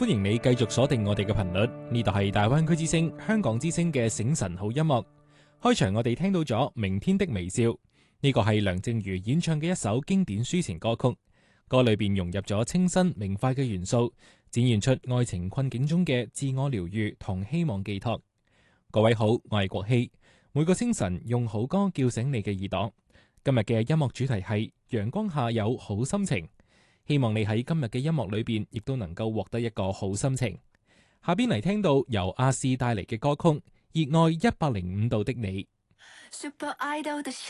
歡迎你繼續鎖定我哋嘅頻率，呢度係大灣區之聲、香港之聲嘅醒神好音樂。開場我哋聽到咗《明天的微笑》，呢個係梁靜茹演唱嘅一首經典抒情歌曲，歌裏邊融入咗清新明快嘅元素，展現出愛情困境中嘅自我療愈同希望寄託。各位好，我係國希，每個清晨用好歌叫醒你嘅耳朵。今日嘅音樂主題係陽光下有好心情。希望你喺今日嘅音樂裏邊，亦都能夠獲得一個好心情。下邊嚟聽到由阿肆帶嚟嘅歌曲《熱愛105度的你》。